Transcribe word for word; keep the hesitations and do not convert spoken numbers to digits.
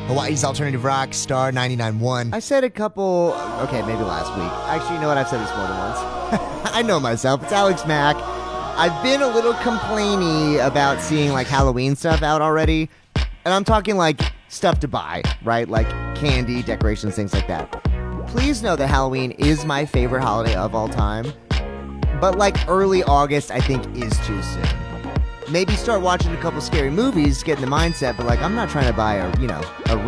Hawaii's alternative rock, Star ninety-nine point one. I said a couple, okay, maybe last week. Actually, you know what? I've said this more than once. I know myself. It's Alex Mack. I've been a little complainy about seeing like Halloween stuff out already. And I'm talking like stuff to buy, right? Like candy, decorations, things like that. Please know that Halloween is my favorite holiday of all time. But like early August, I think is too soon. Maybe start watching a couple scary movies, get in the mindset, but like I'm not trying to buy a, you know, a